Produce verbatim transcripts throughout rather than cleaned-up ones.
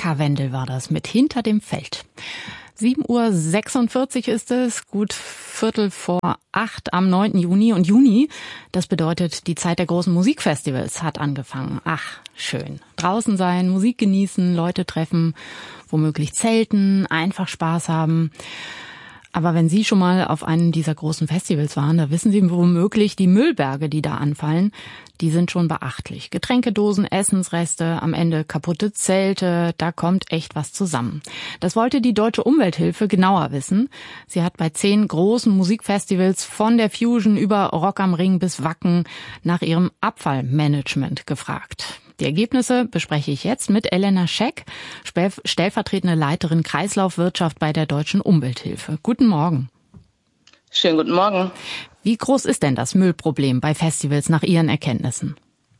Anka Wendel war das mit Hinter dem Feld. sieben Uhr sechsundvierzig ist es, gut Viertel vor acht am neunten Juni. Und Juni, das bedeutet, die Zeit der großen Musikfestivals hat angefangen. Ach, schön. Draußen sein, Musik genießen, Leute treffen, womöglich zelten, einfach Spaß haben. Aber wenn Sie schon mal auf einem dieser großen Festivals waren, da wissen Sie womöglich, die Müllberge, die da anfallen, die sind schon beachtlich. Getränkedosen, Essensreste, am Ende kaputte Zelte, da kommt echt was zusammen. Das wollte die Deutsche Umwelthilfe genauer wissen. Sie hat bei zehn großen Musikfestivals von der Fusion über Rock am Ring bis Wacken nach ihrem Abfallmanagement gefragt. Die Ergebnisse bespreche ich jetzt mit Elena Scheck, stellvertretende Leiterin Kreislaufwirtschaft bei der Deutschen Umwelthilfe. Guten Morgen. Schönen guten Morgen. Wie groß ist denn das Müllproblem bei Festivals nach Ihren Erkenntnissen?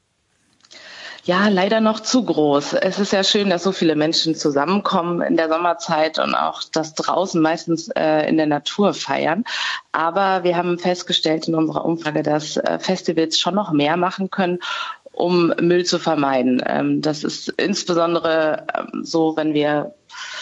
Ja, leider noch zu groß. Es ist ja schön, dass so viele Menschen zusammenkommen in der Sommerzeit und auch das draußen meistens äh, in der Natur feiern. Aber wir haben festgestellt in unserer Umfrage, dass äh, Festivals schon noch mehr machen können, um Müll zu vermeiden. Ähm, das ist insbesondere ähm, so, wenn wir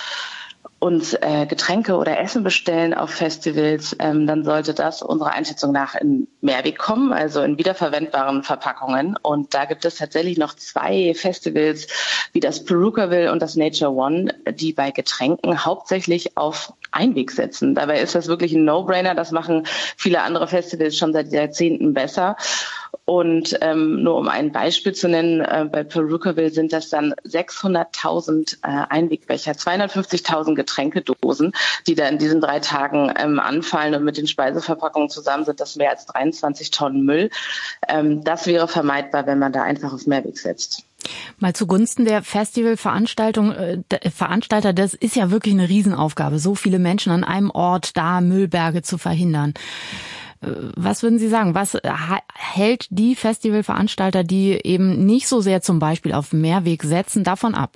uns äh, Getränke oder Essen bestellen auf Festivals, ähm, dann sollte das unserer Einschätzung nach in Mehrweg kommen, also in wiederverwendbaren Verpackungen. Und da gibt es tatsächlich noch zwei Festivals, wie das Perukaville und das Nature One, die bei Getränken hauptsächlich auf Einweg setzen. Dabei ist das wirklich ein No-Brainer. Das machen viele andere Festivals schon seit Jahrzehnten besser. Und ähm, nur um ein Beispiel zu nennen, äh, bei Perukaville sind das dann sechshunderttausend äh, Einwegbecher, zweihundertfünfzigtausend Getränkedosen, die da in diesen drei Tagen ähm, anfallen. Und mit den Speiseverpackungen zusammen sind das mehr als dreiundzwanzig Tonnen Müll. Ähm, das wäre vermeidbar, wenn man da einfach auf Mehrweg setzt. Mal zugunsten der Festivalveranstaltung, äh, Veranstalter, das ist ja wirklich eine Riesenaufgabe, so viele Menschen an einem Ort da Müllberge zu verhindern. Was würden Sie sagen? Was hält die Festivalveranstalter, die eben nicht so sehr zum Beispiel auf Mehrweg setzen, davon ab?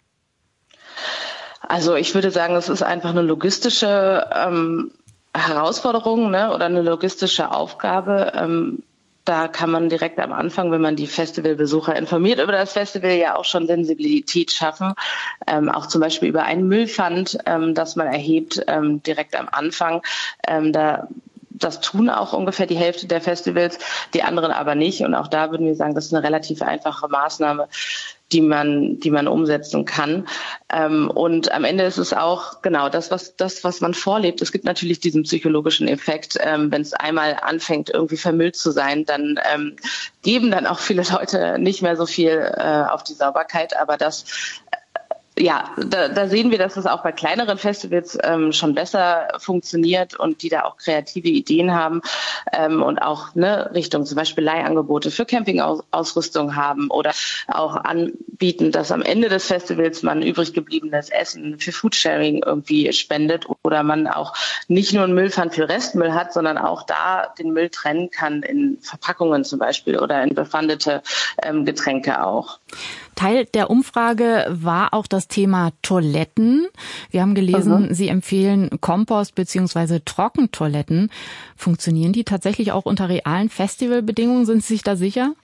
Also ich würde sagen, es ist einfach eine logistische ähm, Herausforderung, ne, oder eine logistische Aufgabe. Ähm, Da kann man direkt am Anfang, wenn man die Festivalbesucher informiert über das Festival, ja auch schon Sensibilität schaffen. Ähm, auch zum Beispiel über einen Müllpfand, ähm, das man erhebt, ähm, direkt am Anfang. Ähm, da Das tun auch ungefähr die Hälfte der Festivals, die anderen aber nicht. Und auch da würden wir sagen, das ist eine relativ einfache Maßnahme, die man, die man umsetzen kann. Ähm, und am Ende ist es auch genau das, was das, was man vorlebt. Es gibt natürlich diesen psychologischen Effekt. Ähm, wenn es einmal anfängt, irgendwie vermüllt zu sein, dann ähm, geben dann auch viele Leute nicht mehr so viel äh, auf die Sauberkeit. Aber das Ja, da, da sehen wir, dass es auch bei kleineren Festivals ähm, schon besser funktioniert und die da auch kreative Ideen haben ähm, und auch ne, Richtung zum Beispiel Leihangebote für Campingausrüstung haben oder auch anbieten, dass am Ende des Festivals man übrig gebliebenes Essen für Foodsharing irgendwie spendet oder man auch nicht nur einen Müllpfand für Restmüll hat, sondern auch da den Müll trennen kann in Verpackungen zum Beispiel oder in befandete ähm, Getränke auch. Teil der Umfrage war auch das Thema Toiletten. Wir haben gelesen, mhm. Sie empfehlen Kompost- bzw. Trockentoiletten. Funktionieren die tatsächlich auch unter realen Festivalbedingungen? Sind Sie sich da sicher?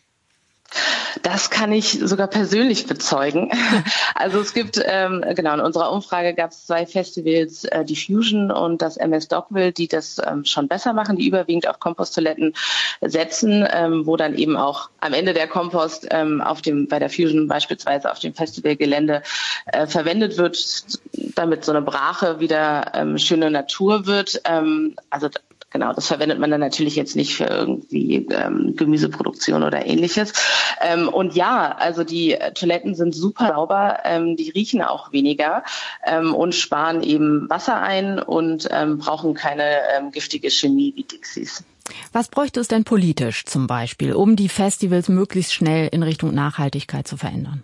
Das kann ich sogar persönlich bezeugen. Also es gibt, ähm, genau, in unserer Umfrage gab es zwei Festivals, äh, die Fusion und das M S Dockville, die das ähm, schon besser machen, die überwiegend auf Komposttoiletten setzen, ähm, wo dann eben auch am Ende der Kompost ähm, auf dem, bei der Fusion beispielsweise auf dem Festivalgelände äh, verwendet wird, damit so eine Brache wieder ähm, schöne Natur wird. Ähm, also Genau, das verwendet man dann natürlich jetzt nicht für irgendwie ähm, Gemüseproduktion oder Ähnliches. Ähm, und ja, also die Toiletten sind super sauber, ähm, die riechen auch weniger ähm, und sparen eben Wasser ein und ähm, brauchen keine ähm, giftige Chemie wie Dixies. Was bräuchte es denn politisch zum Beispiel, um die Festivals möglichst schnell in Richtung Nachhaltigkeit zu verändern?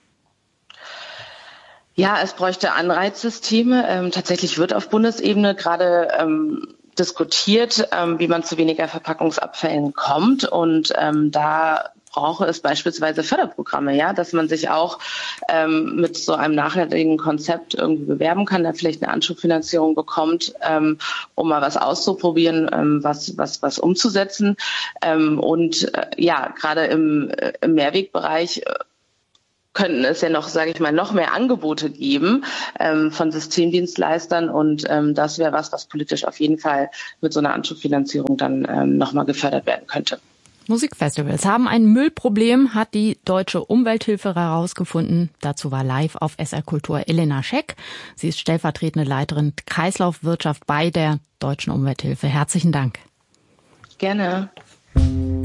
Ja, es bräuchte Anreizsysteme. Ähm, tatsächlich wird auf Bundesebene gerade ähm, diskutiert, ähm, wie man zu weniger Verpackungsabfällen kommt. Und ähm, da brauche es beispielsweise Förderprogramme, ja, dass man sich auch ähm, mit so einem nachhaltigen Konzept irgendwie bewerben kann, da vielleicht eine Anschubfinanzierung bekommt, ähm, um mal was auszuprobieren, ähm, was was was umzusetzen. Ähm, und äh, ja, gerade im, äh, im Mehrwegbereich könnten es ja noch, sage ich mal, noch mehr Angebote geben ähm, von Systemdienstleistern und ähm, das wäre was, was politisch auf jeden Fall mit so einer Anschubfinanzierung dann ähm, nochmal gefördert werden könnte. Musikfestivals haben ein Müllproblem, hat die Deutsche Umwelthilfe herausgefunden. Dazu war live auf S R Kultur Elena Scheck. Sie ist stellvertretende Leiterin Kreislaufwirtschaft bei der Deutschen Umwelthilfe. Herzlichen Dank. Gerne.